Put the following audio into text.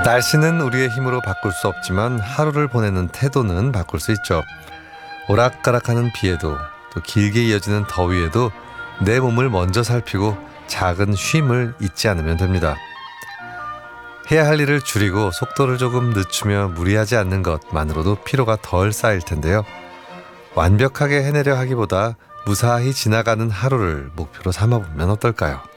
날씨는 우리의 힘으로 바꿀 수 없지만 하루를 보내는 태도는 바꿀 수 있죠. 오락가락하는 비에도 또 길게 이어지는 더위에도 내 몸을 먼저 살피고 작은 쉼을 잊지 않으면 됩니다. 해야 할 일을 줄이고 속도를 조금 늦추며 무리하지 않는 것만으로도 피로가 덜 쌓일 텐데요. 완벽하게 해내려 하기보다 무사히 지나가는 하루를 목표로 삼아보면 어떨까요?